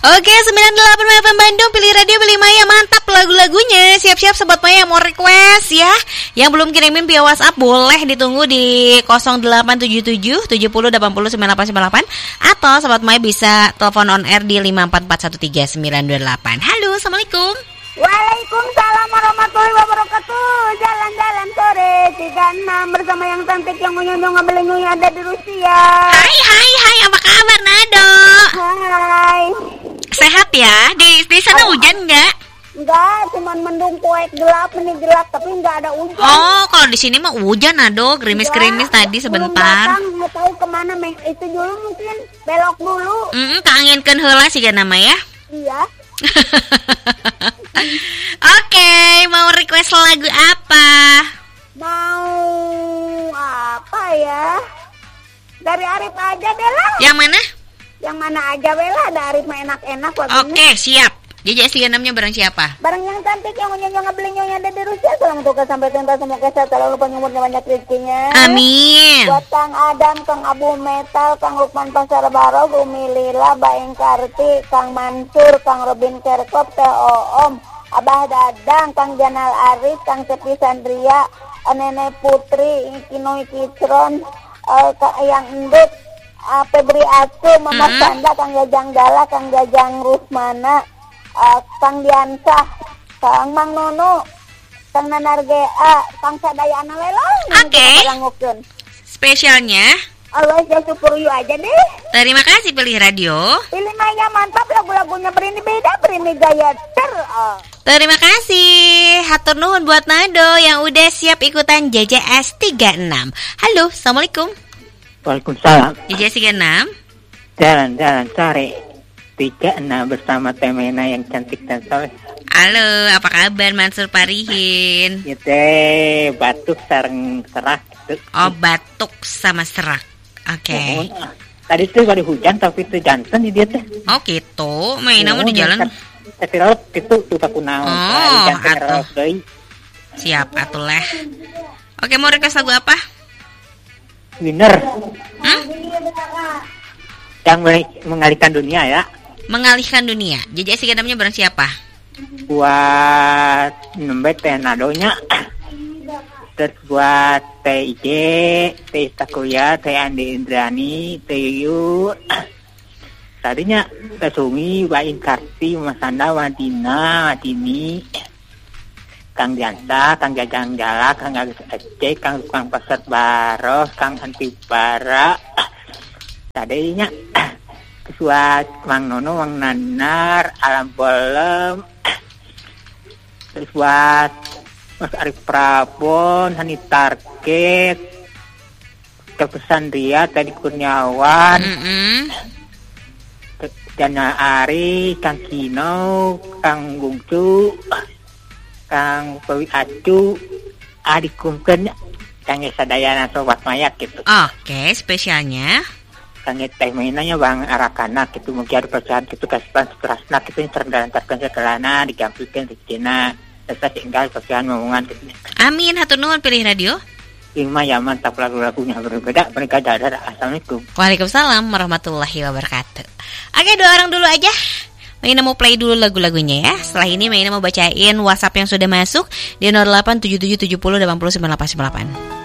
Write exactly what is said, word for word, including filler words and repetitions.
Oke, sembilan puluh delapan F M Bandung, pilih radio, pilih Maya. Mantap lagu-lagunya. Siap-siap sobat Maya yang mau request ya. Yang belum kirimin via WhatsApp boleh ditunggu di nol delapan tujuh tujuh tujuh nol delapan nol sembilan delapan sembilan delapan. Atau sobat Maya bisa telepon on air di lima empat empat satu tiga sembilan dua delapan. Halo, Assalamualaikum. Waalaikumsalam warahmatullahi wabarakatuh. Jalan-jalan sore tiga puluh enam bersama yang cantik yang menyonyong ngebelenguy ada di Rusia. Hai hai hai, apa kabar Nado? Hai. Sehat ya? Di di sana oh. Hujan enggak? Enggak, cuman mendung kuek gelap, ini gelap tapi enggak ada hujan. Oh, kalau di sini mah hujan Nado, gerimis-gerimis tadi sebentar. Belum mau tahu kemana, Meng. Itu dulu mungkin belok dulu. Heeh, kangenkeun heula siga nama ya? Iya. Oke, mau request lagu apa? Mau apa ya? Dari Arif aja deh lah. Yang mana? Yang mana aja bela, ada Arif mah enak-enak lagunya. Oke, siap. J J S tiga puluh enam-nya bareng siapa? Bareng yang cantik yang nyonya ngebelinya ada di Rusia. Selamat tugas sampai tuntas, semoga sehat selalu, penyumurnya banyak rezekinya. Amin. Buat Kang Adam, Kang Abu Metal, Kang Lukman Pasar Baro, Umi Lila, Baeng Karti, Kang Mansur, Kang Robin Kerkop, Teh Oom, Abah Dadang, Kang Janal Arif, Kang Sepi Sandria, Nenek Putri, Kinoi Kicron, uh, yang Endut, uh, Febri Asu, Mama hmm. Sanda, Kang Jajang Dala, Kang Jajang Rusmana, uh, Kang Diansah, Kang Mang Nono, Kang Nanar G A, Kang Sadayana Lelong. Oke. Okay. Spesialnya Always just for you aja deh. Terima kasih pilih radio. Pilih Maya, mantap, lagu-lagunya berini beda, berini gaya ter. Uh. Terima kasih. Hatur nuhun buat Nado yang udah siap ikutan J J S tiga puluh enam. Halo, Assalamualaikum. Waalaikumsalam. J J S tiga puluh enam. Jalan-jalan sore tiga puluh enam bersama Temena yang cantik dan soleh. Halo, apa kabar Mansur Parihin? Ya teh, batuk sareng serak. Oh, batuk sama serak. Oke. Okay. Oh, tadi tuh baru hujan tapi itu jantan di dia teh. Oh gitu, main namun oh, di jalan. Tapi rawat itu tuh tak kunaon. Oh, atuh. Siap atuh leh. Oke, mau request lagu apa? Winner. Hmm? Yang mengalihkan dunia ya. Mengalihkan dunia. J J S tiga puluh enam-nya bareng siapa? Buat nembet teh Nadonya. Terus buat Teh I J, Teh Takuya, Teh Andi Indrani, Teh Yu. Tadinya Teh Sumi, Bain Karti, Mas Anda, Wadina, Wadini, Kang Diansa, Kang Jajang Jala, Kang Agus Aceh, Kang Lukang Pasar Baros, Kang Antipara. Tadinya buat Mang Nono, Mang Nanar, Alam Bolem. Terus buat Mas Arif Prabon, Hani Target, Kepesan Ria, Tadi Kurniawan, mm-hmm. Jana Ari, Kang Kino, Kang Bungcu, Kang Pewi Acu, Adik Kumken, Kang Esa Dayana Sobat Mayak gitu. Oke, spesialnya Kang Teh mainannya Bang Arakana gitu, mungkin ada percayaan gitu, kasihan seterasna gitu, yang terdalantarkan sekelana, digampilkan rezekina. Tetap tinggal percayaan ngomongan gitu. Amin, hatur nuhun pilih radio. Ima ya mantap, lagu-lagunya berbeda, mereka ada. Assalamualaikum. Waalaikumsalam warahmatullahi wabarakatuh. Oke, dua orang dulu aja. Maina mau play dulu lagu-lagunya ya. Setelah ini Maina mau bacain WhatsApp yang sudah masuk di nol delapan tujuh tujuh tujuh nol delapan nol sembilan delapan sembilan delapan.